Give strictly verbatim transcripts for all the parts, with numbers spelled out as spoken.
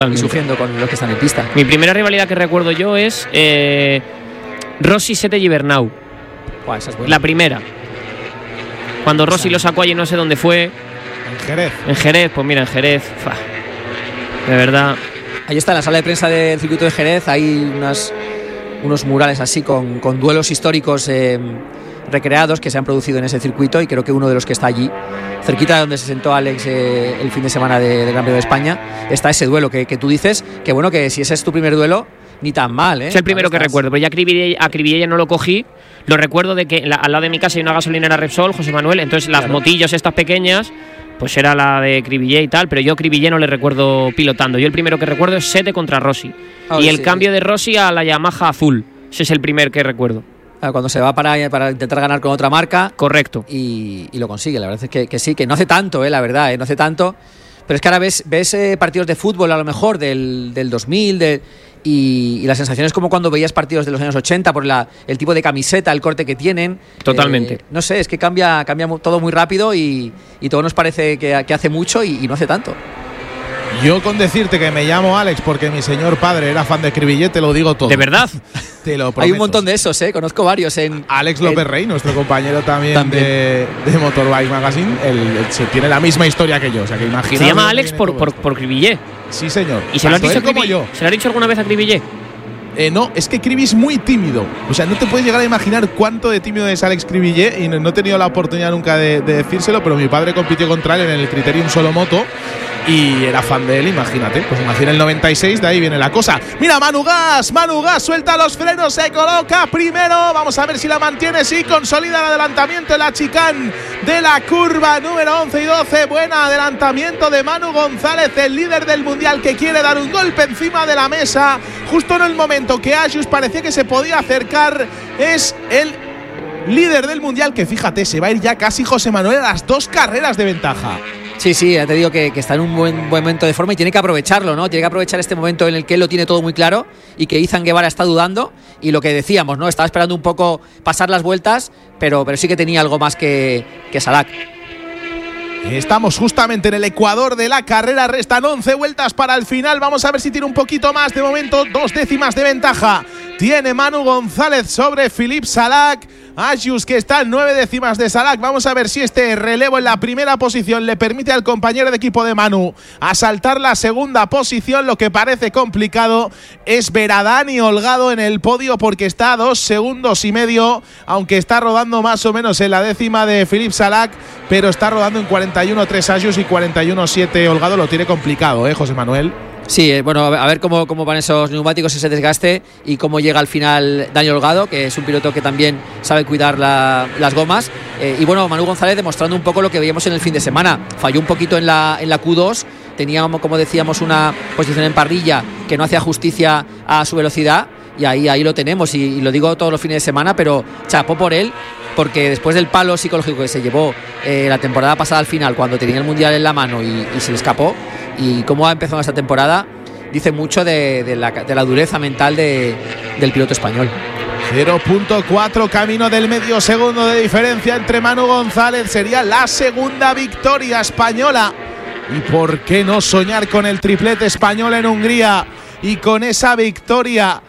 y sufriendo con los que están en pista. Mi primera rivalidad que recuerdo yo es eh, Rossi Sete Gibernau. Buah, esa es buena. La primera. Cuando Rossi lo sacó allí, no sé dónde fue. En Jerez. En Jerez, pues mira, en Jerez. Fa, de verdad. Ahí está en la sala de prensa del circuito de Jerez. Hay unas, unos murales así con, con duelos históricos eh, recreados que se han producido en ese circuito, y creo que uno de los que está allí, cerquita de donde se sentó Alex eh, el fin de semana de, del Gran Premio de España, está ese duelo que, que tú dices, que bueno, que si ese es tu primer duelo, ni tan mal, ¿eh? Es el primero que recuerdo, pero ya a Cribillé no lo cogí. Lo recuerdo de que la, al lado de mi casa hay una gasolinera Repsol, José Manuel, entonces las claro. motillos estas pequeñas, pues era la de Cribillé y tal, pero yo a Cribillé no le recuerdo pilotando. Yo el primero que recuerdo es Sete contra Rossi. Oh, y el sí, cambio sí. de Rossi a la Yamaha azul. Ese es el primer que recuerdo. Cuando se va para, para intentar ganar con otra marca. Correcto. Y, y lo consigue, la verdad es que, que sí, que no hace tanto, eh, la verdad, eh, no hace tanto. Pero es que ahora ves, ves eh, partidos de fútbol a lo mejor del, del dos mil, de, y, y la sensación es como cuando veías partidos de los años ochenta por la, el tipo de camiseta, el corte que tienen. Totalmente. Eh, no sé, es que cambia, cambia todo muy rápido y, y todo nos parece que, que hace mucho y, y no hace tanto. Yo con decirte que me llamo Alex porque mi señor padre era fan de Cribillé, te lo digo todo. ¿De verdad? Te lo prometo. Hay un montón de esos, ¿eh? Conozco varios. En Alex López en, Rey, nuestro compañero también, también. De, de Motorbike Magazine, él, él, él tiene la misma historia que yo. O sea, que imagina. Se llama Alex por, por, por Cribillé. Sí, señor. ¿Y se lo, has dicho como yo. ¿Se lo has dicho alguna vez a Cribillé? Eh, no, es que Cribi es muy tímido. O sea, no te puedes llegar a imaginar cuánto de tímido es Alex Cribillé, y no, no he tenido la oportunidad nunca de, de decírselo, pero mi padre compitió contra él en el Criterium Solo Moto y era fan de él, imagínate. Pues nació en el noventa y seis, de ahí viene la cosa. Mira, Manu Gas, Manu Gas suelta los frenos, se coloca primero. Vamos a ver si la mantiene, sí, consolida el adelantamiento en la chicane de la curva número once y doce. Buen adelantamiento de Manu González, el líder del mundial, que quiere dar un golpe encima de la mesa justo en el momento que Ayus parecía que se podía acercar. Es el líder del mundial, que fíjate, se va a ir ya casi José Manuel a las dos carreras de ventaja. Sí, sí, ya te digo que, que está en un buen, buen momento de forma y tiene que aprovecharlo, ¿no? Tiene que aprovechar este momento en el que él lo tiene todo muy claro y que Izan Guevara está dudando, y lo que decíamos, ¿no? Estaba esperando un poco pasar las vueltas, pero, pero sí que tenía algo más que, que Salak. Estamos justamente en el ecuador de la carrera, restan once vueltas para el final. Vamos a ver si tiene un poquito más. De momento, dos décimas de ventaja tiene Manu González sobre Philippe Salak. Ayus, que está en nueve décimas de Salak. Vamos a ver si este relevo en la primera posición le permite al compañero de equipo de Manu asaltar la segunda posición. Lo que parece complicado es ver a Dani Holgado en el podio, porque está a dos segundos y medio, aunque está rodando más o menos en la décima de Philippe Salak, pero está rodando en cuarenta y uno tres Ayus y cuarenta y uno siete Holgado. Lo tiene complicado, ¿eh, José Manuel? Sí, bueno, a ver cómo, cómo van esos neumáticos, ese desgaste, y cómo llega al final Daniel Holgado, que es un piloto que también sabe cuidar la, las gomas. Eh, y bueno, Manu González demostrando un poco lo que veíamos en el fin de semana. Falló un poquito en la, en la Q dos, tenía, como decíamos, una posición en parrilla que no hacía justicia a su velocidad, y ahí, ahí lo tenemos, y, y lo digo todos los fines de semana, pero chapó por él, porque después del palo psicológico que se llevó eh, la temporada pasada al final, cuando tenía el Mundial en la mano y, y se le escapó, y cómo ha empezado esta temporada, dice mucho de, de, la, de la dureza mental de, del piloto español. cero punto cuatro, camino del medio segundo de diferencia entre Manu González. Sería la segunda victoria española, y por qué no soñar con el triplete español en Hungría, y con esa victoria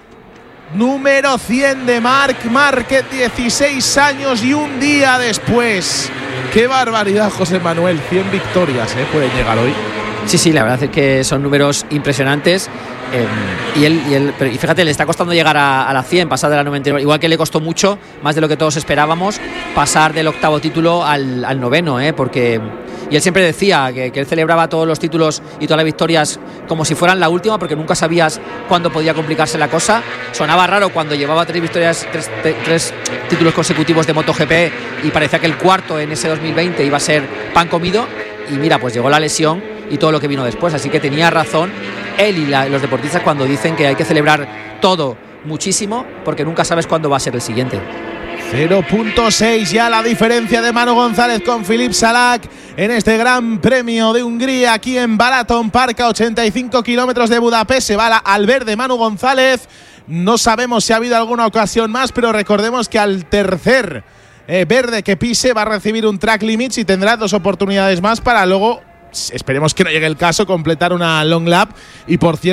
número cien de Marc Márquez, dieciséis años y un día después. Qué barbaridad, José Manuel, cien victorias, ¿eh? Pueden llegar hoy. Sí, sí, la verdad es que son números impresionantes. Eh, y, él, y, él, y fíjate, le está costando llegar a, a la cien, pasar de la noventa y nueve. Igual que le costó mucho, más de lo que todos esperábamos, pasar del octavo título al, al noveno, ¿eh? Porque, y él siempre decía que, que él celebraba todos los títulos y todas las victorias como si fueran la última, porque nunca sabías cuándo podía complicarse la cosa. Sonaba raro cuando llevaba tres victorias, tres, tres, tres títulos consecutivos de MotoGP, y parecía que el cuarto en ese dos mil veinte iba a ser pan comido, y mira, pues llegó la lesión y todo lo que vino después, así que tenía razón él y la, los deportistas cuando dicen que hay que celebrar todo muchísimo, porque nunca sabes cuándo va a ser el siguiente. cero punto seis ya la diferencia de Manu González con Philippe Salak en este Gran Premio de Hungría, aquí en Balaton Park, a ochenta y cinco kilómetros de Budapest. Se va la, al verde Manu González. No sabemos si ha habido alguna ocasión más, pero recordemos que al tercer eh, verde que pise va a recibir un track limit y tendrá dos oportunidades más para luego esperemos que no llegue el caso, completar una long lap. Y por cierto,